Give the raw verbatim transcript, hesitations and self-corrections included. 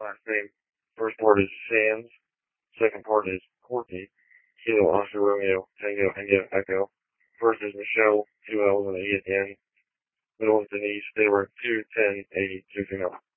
last name. First part is Sands. Second part is Courtney. Kilo Oscar Romeo Tango India Echo. First is Michelle, two L's and an E at the end. Middle is Denise. They were two ten eighty two female.